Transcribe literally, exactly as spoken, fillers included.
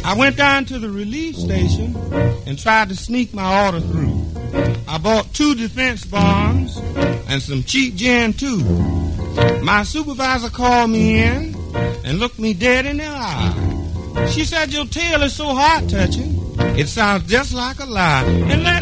I went down to the relief station and tried to sneak my order through. I bought two defense bonds and some cheap gin, too. My supervisor called me in and looked me dead in the eye. She said, your tale is so heart-touching, it sounds just like a lie. And let